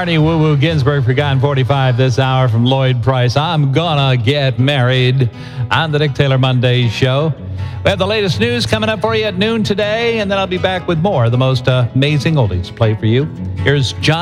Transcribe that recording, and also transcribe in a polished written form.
Marty Woo Woo Ginsburg, Forgotten 45 this hour from Lloyd Price. I'm gonna get married on the Dick Taylor Monday show. We have the latest news coming up for you at noon today, and then I'll be back with more of the most amazing oldies play for you. Here's John